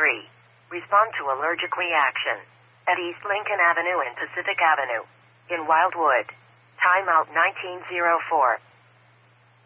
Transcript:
3. Respond to allergic reaction. At East Lincoln Avenue and Pacific Avenue. In Wildwood. Timeout 1904.